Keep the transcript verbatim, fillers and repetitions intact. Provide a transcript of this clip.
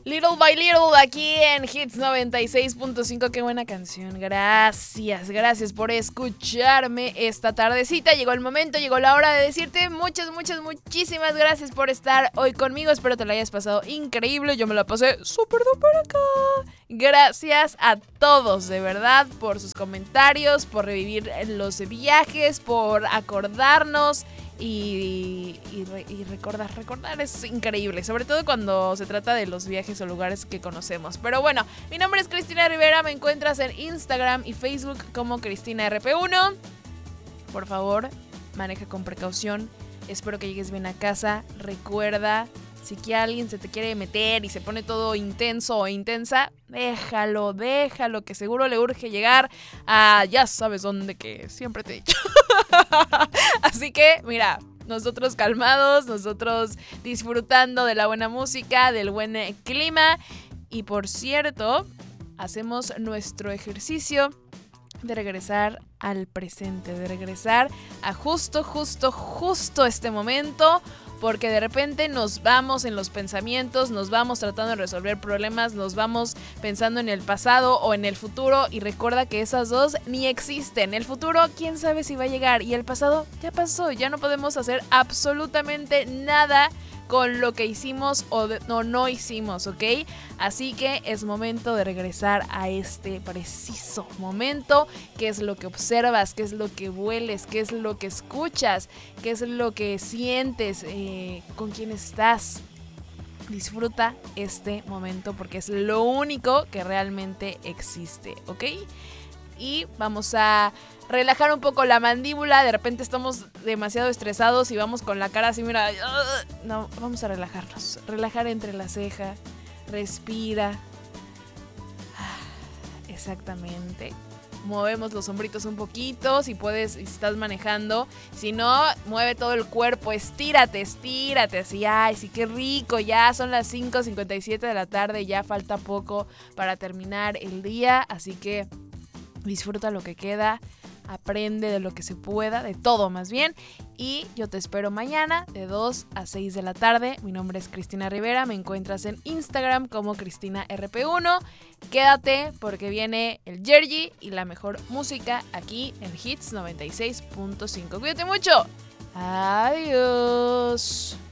Little by Little aquí en Hits noventa y seis punto cinco. Qué buena canción. Gracias, gracias por escucharme esta tardecita. Llegó el momento, llegó la hora de decirte muchas, muchas, muchísimas gracias por estar hoy conmigo. Espero te la hayas pasado increíble. Yo me la pasé súper duper acá. Gracias a todos, de verdad, por sus comentarios, por revivir los viajes, por acordarnos. Y, y, y recordar, recordar es increíble, sobre todo cuando se trata de los viajes o lugares que conocemos. Pero bueno, mi nombre es Cristina Rivera, me encuentras en Instagram y Facebook como Cristina R P uno. Por favor, maneja con precaución, espero que llegues bien a casa. Recuerda, si que alguien se te quiere meter y se pone todo intenso o intensa, déjalo, déjalo, que seguro le urge llegar a ya sabes dónde, que siempre te he dicho. Así que, mira, nosotros calmados, nosotros disfrutando de la buena música, del buen clima. Y por cierto, hacemos nuestro ejercicio de regresar al presente, de regresar a justo, justo, justo este momento. Porque de repente nos vamos en los pensamientos, nos vamos tratando de resolver problemas, nos vamos pensando en el pasado o en el futuro, y recuerda que esas dos ni existen. El futuro, quién sabe si va a llegar, y el pasado ya pasó, ya no podemos hacer absolutamente nada con lo que hicimos o, de, o no hicimos, ¿ok? Así que es momento de regresar a este preciso momento. ¿Qué es lo que observas? ¿Qué es lo que hueles? ¿Qué es lo que escuchas? ¿Qué es lo que sientes? Eh, ¿Con quién estás? Disfruta este momento porque es lo único que realmente existe, ¿ok? Y vamos a relajar un poco la mandíbula. De repente estamos demasiado estresados y vamos con la cara así, mira. No, vamos a relajarnos. Relajar entre la ceja. Respira. Exactamente. Movemos los hombritos un poquito. Si puedes, si estás manejando. Si no, mueve todo el cuerpo. Estírate, estírate. Así, ay, sí, qué rico. Ya son las cinco cincuenta y siete de la tarde. Ya falta poco para terminar el día. Así que disfruta lo que queda, aprende de lo que se pueda, de todo más bien, y yo te espero mañana de dos a seis de la tarde. Mi nombre es Cristina Rivera, me encuentras en Instagram como Cristina R P uno. Quédate porque viene el Jergy y la mejor música aquí en Hits noventa y seis punto cinco. Cuídate mucho. Adiós.